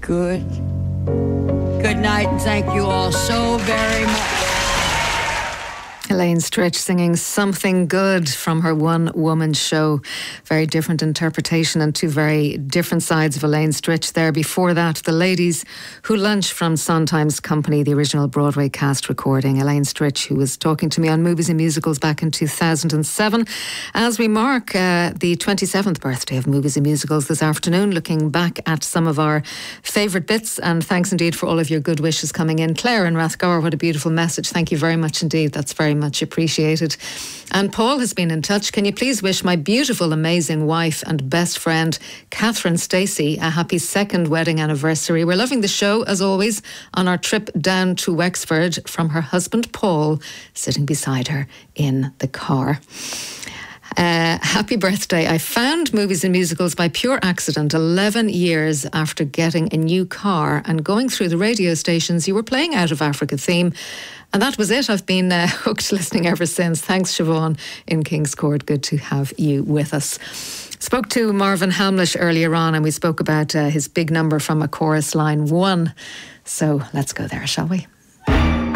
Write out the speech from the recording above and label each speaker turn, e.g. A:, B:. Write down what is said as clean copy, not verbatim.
A: Good night, and thank you all so very much.
B: Elaine Stritch singing Something Good from her one-woman show. Very different interpretation and two very different sides of Elaine Stritch there. Before that, The Ladies Who Lunch from Sondheim's Company, the original Broadway cast recording. Elaine Stritch, who was talking to me on Movies and Musicals back in 2007. As we mark the 27th birthday of Movies and Musicals this afternoon, looking back at some of our favourite bits, and thanks indeed for all of your good wishes coming in. Claire in Rathgar, what a beautiful message. Thank you very much indeed. That's very much appreciated. And Paul has been in touch. Can you please wish my beautiful, amazing wife and best friend, Catherine Stacey, a happy second wedding anniversary. We're loving the show, as always, on our trip down to Wexford, from her husband, Paul, sitting beside her in the car. Happy birthday. I found Movies and Musicals by pure accident 11 years after getting a new car, and going through the radio stations, you were playing Out of Africa theme, and that was it. I've been hooked listening ever since. Thanks, Siobhan in King's Court. Good to have you with us. Spoke to Marvin Hamlish earlier on, and we spoke about his big number from A Chorus Line 1. So let's go there, shall we?